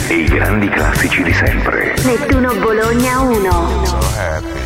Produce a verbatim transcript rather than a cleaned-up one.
e i grandi classici di sempre. Nettuno Bologna uno. So happy.